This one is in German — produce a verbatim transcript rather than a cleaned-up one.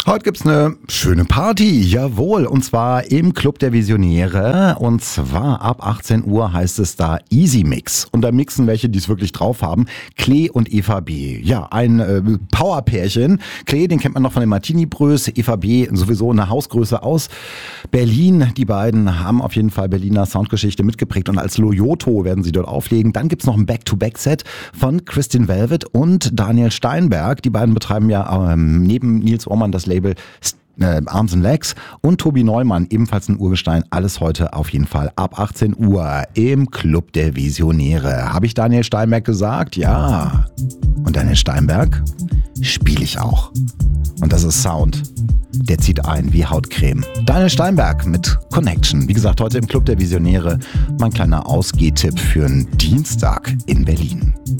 Heute gibt's eine schöne Party, jawohl, und zwar im Club der Visionäre, und zwar ab achtzehn Uhr heißt es da Easy Mix. Und da mixen welche, die es wirklich drauf haben, Klee und Eva B. Ja, ein äh, Powerpärchen. Klee, den kennt man noch von den Martini-Brös, Eva B. sowieso eine Hausgröße aus Berlin. Die beiden haben auf jeden Fall Berliner Soundgeschichte mitgeprägt und als Loyoto werden sie dort auflegen. Dann gibt's noch ein Back-to-Back-Set von Kristin Velvet und Daniel Steinberg. Die beiden betreiben ja ähm, neben Nils Ohrmann das Label äh, Arms and Legs, und Tobi Neumann, ebenfalls ein Urgestein. Alles heute auf jeden Fall ab achtzehn Uhr im Club der Visionäre. Habe ich Daniel Steinberg gesagt? Ja. Und Daniel Steinberg spiele ich auch. Und das ist Sound. Der zieht ein wie Hautcreme. Daniel Steinberg mit Connection. Wie gesagt, heute im Club der Visionäre mein kleiner Ausgehtipp für einen Dienstag in Berlin.